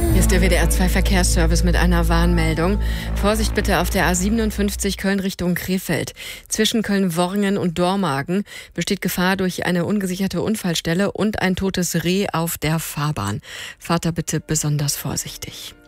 Hier ist der WDR 2 Verkehrsservice mit einer Warnmeldung. Vorsicht bitte auf der A57 Köln Richtung Krefeld. Zwischen Köln-Worringen und Dormagen besteht Gefahr durch eine ungesicherte Unfallstelle und ein totes Reh auf der Fahrbahn. Fahrt da bitte besonders vorsichtig.